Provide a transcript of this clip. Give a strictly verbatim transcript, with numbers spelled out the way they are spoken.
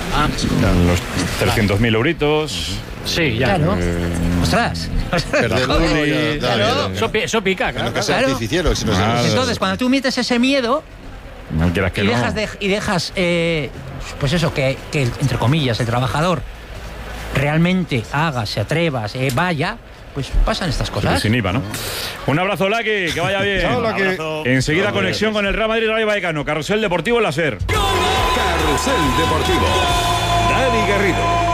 Ah, los trescientos mil euritos. Sí, ya. Claro. Eh, Ostras. Perderlo, ya, ya, ya, Claro. ya. Eso, pi- eso pica, Que no claro. que sea Claro. artificiero, sino Ah, sea- Entonces, cuando tú metes ese miedo no quieras que y no. dejas, de- y dejas eh, pues eso, que, que, entre comillas, el trabajador realmente haga, se atreva, se vaya, pues pasan estas Pero cosas. sin I V A, ¿no? Un abrazo, Laki, que vaya bien. Chao, Laki. Abrazo. Enseguida conexión con el Real Madrid Rayo Vallecano. Carrusel Deportivo en la SER. Carrusel Deportivo. Dani Garrido.